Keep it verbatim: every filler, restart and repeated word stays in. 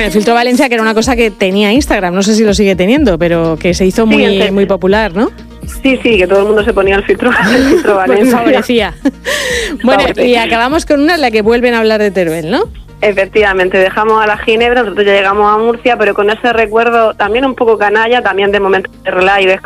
el filtro Valencia, que era una cosa que tenía Instagram, no sé si lo sigue teniendo, pero que se hizo muy, sí, muy popular, ¿no? Sí, sí, que todo el mundo se ponía el filtro, el filtro Valencia. Favorecía. Bueno, favorecía. Y acabamos con una en la que vuelven a hablar de Teruel, ¿no? Efectivamente, dejamos a la Ginebra, nosotros ya llegamos a Murcia, pero con ese recuerdo también un poco canalla, también de momentos de relax,